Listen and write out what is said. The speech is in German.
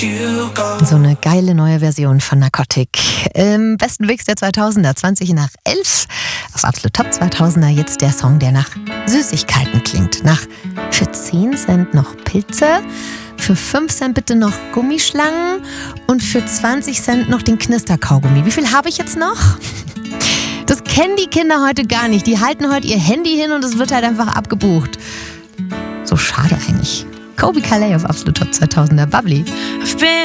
So eine geile neue Version von Narcotic. Im besten Mix der 2000er, 20 nach 11. Auf Absolut Top 2000er jetzt der Song, der nach Süßigkeiten klingt. Nach für 10 Cent noch Pilze, für 5 Cent bitte noch Gummischlangen und für 20 Cent noch den Knisterkaugummi. Wie viel habe ich jetzt noch? Das kennen die Kinder heute gar nicht. Die halten heute ihr Handy hin und es wird halt einfach abgebucht. So schade eigentlich. Colbie Caillat auf Absolut Top 2000er. Bubbly.